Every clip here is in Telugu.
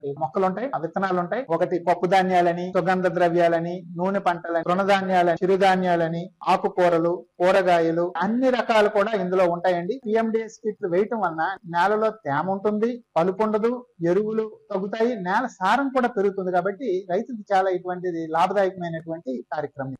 మొక్కలు ఉంటాయి, ఆ విత్తనాలు ఉంటాయి. ఒకటి పప్పు ధాన్యాలని, సుగంధ ద్రవ్యాలని, నూనె పంటలని, తృణధాన్యాలని, చిరుధాన్యాలని, ఆకుకూరలు, కూరగాయలు అన్ని రకాలు కూడా ఇందులో ఉంటాయండి. పిఎండిఎస్ కిట్లు వేయటం వలన నేలలో తేమ ఉంటుంది, పలుపు ఉండదు, ఎరువులు తగ్గుతాయి, నేల సారం కూడా పెరుగుతుంది. కాబట్టి రైతుకి చాలా ఇటువంటిది లాభదాయకమైనటువంటి కార్యక్రమం.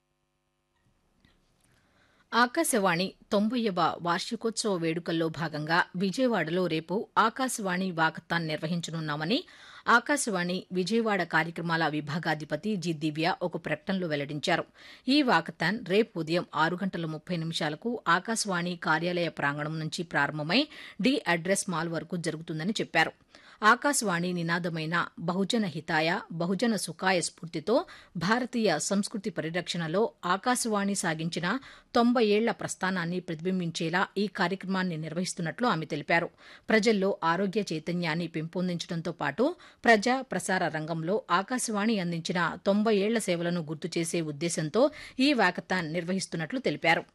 ఆకాశవాణి 90వ వార్షికోత్సవ వేడుకల్లో భాగంగా విజయవాడలో రేపు ఆకాశవాణి వాకథాన్ నిర్వహించనున్నామని ఆకాశవాణి విజయవాడ కార్యక్రమాల విభాగాధిపతి జి దివ్య ఒక ప్రకటనలో వెల్లడించారు. ఈ వాకథాన్ రేపు ఉదయం 6:30 ఆకాశవాణి కార్యాలయ ప్రాంగణం నుంచి ప్రారంభమై డి అడ్రస్ మాల్ వరకు జరుగుతుందని చెప్పారు. ఆకాశవాణి నినాదమైన బహుజన హితాయ బహుజన సుఖాయ స్ఫూర్తితో భారతీయ సంస్కృతి పరిరక్షణలో ఆకాశవాణి సాగించిన 90 ఏళ్ల ప్రస్థానాన్ని ప్రతిబింబించేలా ఈ కార్యక్రమాన్ని నిర్వహిస్తున్నట్లు ఆమె తెలిపారు. ప్రజల్లో ఆరోగ్య చైతన్యాన్ని పెంపొందించడంతో పాటు ప్రజా ప్రసార రంగంలో ఆకాశవాణి అందించిన 90 ఏళ్ల సేవలను గుర్తు చేసే ఉద్దేశంతో ఈ వాకథాన్ నిర్వహిస్తున్నట్లు తెలిపారు.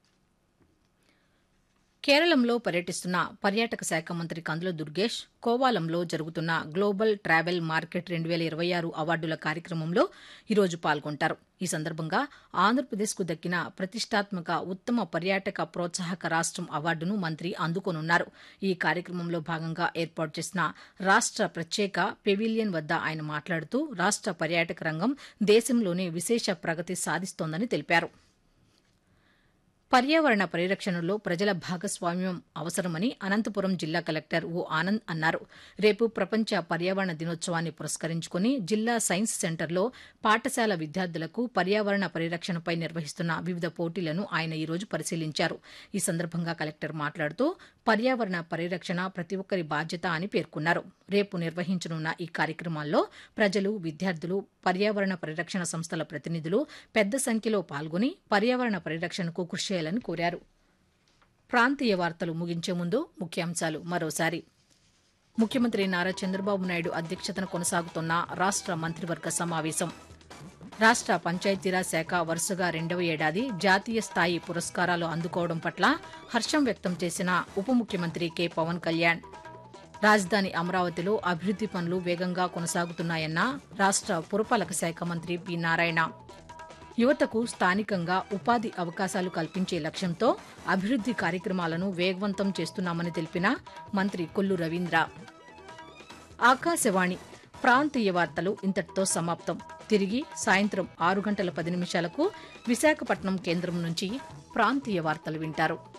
కేరళంలో పర్యటిస్తున్న పర్యాటక శాఖ మంత్రి కందుల దుర్గేష్ కోవాలంలో జరుగుతున్న గ్లోబల్ ట్రావెల్ మార్కెట్ 2026 అవార్డుల కార్యక్రమంలో ఈరోజు పాల్గొంటారు. ఈ సందర్భంగా ఆంధ్రప్రదేశ్కు దక్కిన ప్రతిష్టాత్మక ఉత్తమ పర్యాటక ప్రోత్సాహక రాష్టం అవార్డును మంత్రి అందుకోనున్నారు. ఈ కార్యక్రమంలో భాగంగా ఏర్పాటు చేసిన రాష్ట ప్రత్యేక పెవిలియన్ వద్ద ఆయన మాట్లాడుతూ రాష్ట పర్యాటక రంగం దేశంలోనే విశేష ప్రగతి సాధిస్తోందని తెలిపారు. పర్యావరణ పరిరక్షణలో ప్రజల భాగస్వామ్యం అవసరమని అనంతపురం జిల్లా కలెక్టర్ ఓ ఆనంద్ అన్నారు. రేపు ప్రపంచ పర్యావరణ దినోత్సవాన్ని పురస్కరించుకుని జిల్లా సైన్స్ సెంటర్లో పాఠశాల విద్యార్థులకు పర్యావరణ పరిరక్షణపై నిర్వహిస్తున్న వివిధ పోటీలను ఆయన ఈరోజు పరిశీలించారు. ఈ సందర్భంగా కలెక్టర్ మాట్లాడుతూ పర్యావరణ పరిరక్షణ ప్రతి ఒక్కరి బాధ్యత అని పేర్కొన్నారు. రేపు నిర్వహించనున్న ఈ కార్యక్రమాల్లో ప్రజలు, విద్యార్థులు, పర్యావరణ పరిరక్షణ సంస్థల ప్రతినిధులు పెద్ద సంఖ్యలో పాల్గొని పర్యావరణ పరిరక్షణకు కృషి చేయాలని కోరారు. ప్రాంతీయ వార్తలు ముగించే ముందు ముఖ్యాంశాలు మరోసారి. ముఖ్యమంత్రి నారా చంద్రబాబు నాయుడు అధ్యక్షతన కొనసాగుతున్న రాష్ట మంత్రివర్గ సమావేశం. రాష్ట పంచాయతీరాజ్ శాఖ వరుసగా 2వ ఏడాది జాతీయ స్థాయి పురస్కారాలు అందుకోవడం పట్ల హర్షం వ్యక్తం చేసిన ఉప ముఖ్యమంత్రి కె పవన్ కళ్యాణ్. రాజధాని అమరావతిలో అభివృద్ది పనులు వేగంగా కొనసాగుతున్నాయన్న రాష్ట పురపాలక శాఖ మంత్రి పి నారాయణ. యువతకు స్థానికంగా ఉపాధి అవకాశాలు కల్పించే లక్ష్యంతో అభివృద్ది కార్యక్రమాలను వేగవంతం చేస్తున్నామని తెలిపిన మంత్రి కొల్లు రవీంద్ర. ఆకాశవాణి ప్రాంతీయ వార్తలు ఇంతటితో సమాప్తం. తిరిగి సాయంత్రం 6:10 విశాఖపట్నం కేంద్రం నుంచి ప్రాంతీయ వార్తలు వింటారు.